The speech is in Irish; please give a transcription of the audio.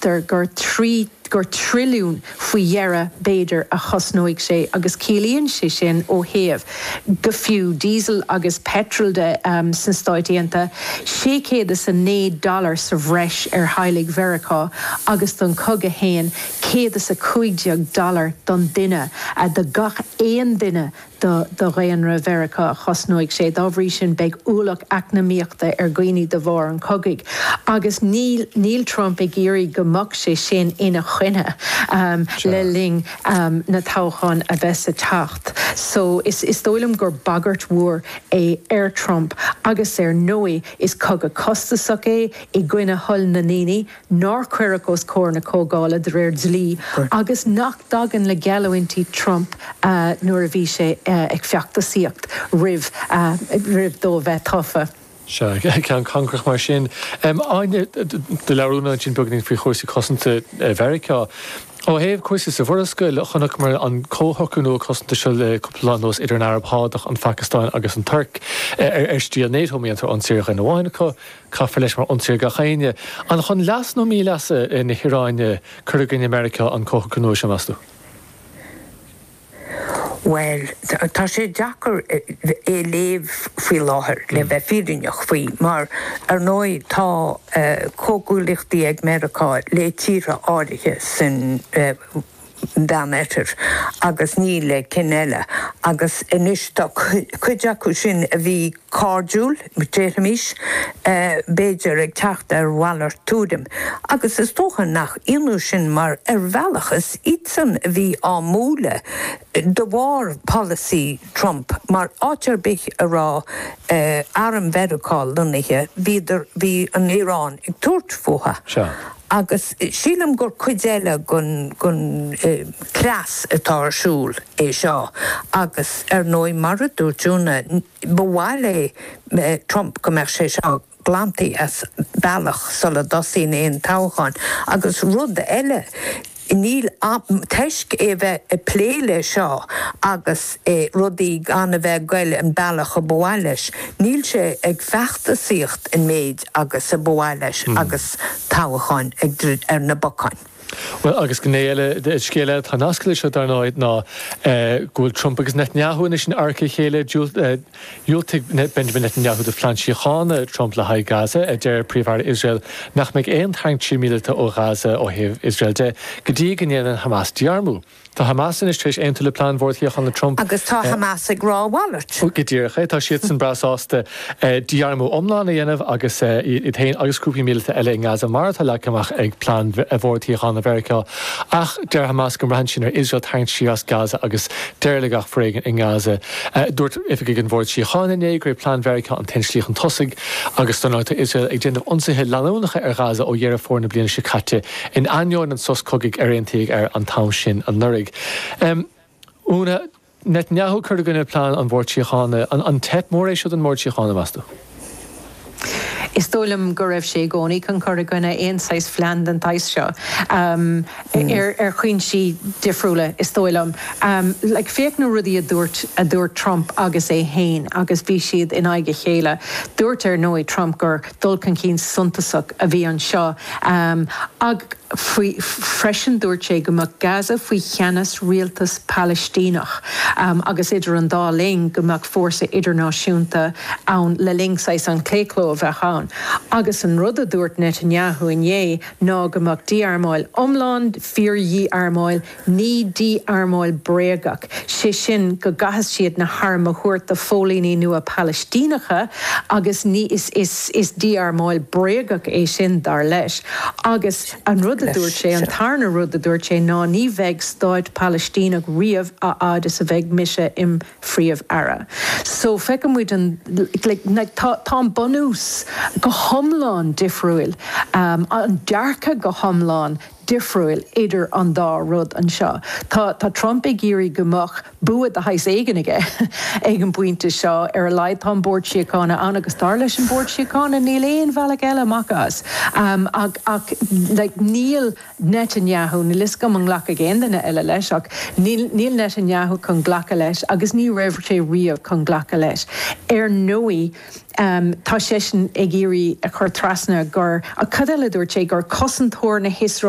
after gur trilliún faoihearra béidir a chosnóigh sé agus cílíonn sé sin ó thaobh go fiú diesel agus petrol de san stáidíonta $600 sa bhreis ar Heilig Vericá agus don cog a héin $150 don duine a de gach éon duine do réanra Vericá chosnóigh sé dá bhrí sin beag úlach eacnamíochta ar gcuoine de bhar an cogaigh agus níl Trump ag géirí go mbeadh sé sin ina chuine le ling na táchain a bheith sa teacht. So is dóilm gur bagart mhór é ar Trump agus ar nóí is cog a costasach é i gcuine hol na níní ná cuiricós cór na cógála de réir dlí agus nach dagan le gealhaintí Trump nuair a bhí sé ag feachtasíocht rih dó bheith tofa. Se cean cancrach mar sin. Aine de leúna sin beganín fao chóirsaí cosanta Vericá. Ó héobh cuasa sa bhorascail chunach mar an cóthachúnú cosanta se le cupplanos idir an Arabhádach an Phacastáin agus an Turc ar stíal NATO-míontar an Síorcha na bháinacha cafa leis mar an Síor gachéine. An chun leas nó mí leasa na Hiráine chuirigin America an cóthachúnú sem asú. Well, tá sé deacair é léamh faoi láthair le bheith fírineach faoi, mar ar nóid tá cógúlaachtaí ag Americá le tíre áirithe san dan etir agus ní le cinile agus inis tá chuideachú sin a bhí cardúil téimis béidir ag teacht ar bhhailart túdim agus is tóchan nach inú sin mar ar bhealachas itsan a bhí á múla do bhar policy Trump mar áitear bich a rá aram Vericáil donithe bhí an Irán ag tuairt fótha. Agus sílam gur cuidéile gon clas atá arsúil é seo agus ar nóid mar a dúirtúna bhhaile Trump go meach sé seo glantaí as bailach sola dosín éon táchain agus rud eile níl teisc é bheith pléile seo agus rudaí gan a bheith gaile an bailach a bhhailes níl sé ag feachtasíocht in méid agus a bhhailes agus táchain ag ar na bocáin. Well, agus gnéile scéile tá nascaile seo dar náid ná gúil Trump agus Netanyahu is sin arca chéile dúiltigh Benjamin Netanyahu de Flansiána Trump le haid Gaza a deir príomhhar Israel nach meid éon taingtí mílta ó Gaza ó thaobh Israel de go dtí gnéanaan Hamas diarmú. Tá Hamas is tríéis aonanta le plán bhórthaíoch na Trump. Agus tá Hamas ag rá bhhailart. Go dtíorcha tá siad san brasásta diarmú omláin a dhéanamh agus i tain agus cúpaí mílta eile in Gaza mar tá le amach ag plán bhórthaíoch na Vericá. Ach deir Hamas go raibh sin ar Israel taint síos Gaza agus deirligach freigan in Gaza. Dúirt ifig an bhór síochána gur plán Vericá an tinslíoch an tosig agus donáta Israel ag déanamh ionsaithe leanúnacha ar Gaza ó dhearr fórna bliana se caite in aineoin an sos cogaigh ar aontaigh ar an tám sin an nurig. Una Netanyahu chuir gona plán an bhór síochána an tep mór éis an mór síochána basta. Is dólam go raibh sé gcónaí chun chuir gona éonáis flean den tais seo ar chuin si difriúla is dólam. Le féicnú rudaí a dúirt Trump agus é héin agus bhí siad in aige chéile. Dúirt ar nóid Trump gur dulcan cín suntasach a bhí an seo. Ag freisin dúirt sé go mbeadh Gaza faoi cheannas rialtas Palestínach agus idir an dá ling go mbeadh fórsa idirnáisiúnta ann le lingsáis an clécló a bheith ann. Agus an rud a dúirt Netanyahu in dhé ná go mbeadh díarmáil omláin fíorhí armáil ní dí armáil bréagach. Sé sin go gahas siad na harma chuirt a fólíní nua Palestínacha agus ní is dí armáil bréagach é sin dar leis. Agus an rud a dúirt sé an tarna rud a dúirt sé ná ní bheith stáid Palestínach riamh a ádas a bheith mise im fríomh ara. So fecam muid an tá bonús go thomláin difriúil an dearcha go thomláin difriúil idir an dá rud an seo. Tá Trump ag géirí go mbeadh buad a hais éigeige ag an buinte seo ar a leid tá bord síochána an agus dar leis an bord síochána níl éon bhealach eile amachas. Ach níl Netanyahu ní lis gom an ghlacha géanana eile leis ach níl Netanyahu chun ghlacha leis agus ní raibh sé riamh chun ghlacha leis. Ar nóí tá sé sin ag géirí a chur trasna gur a cad eile dúirt sé gur cosantóir na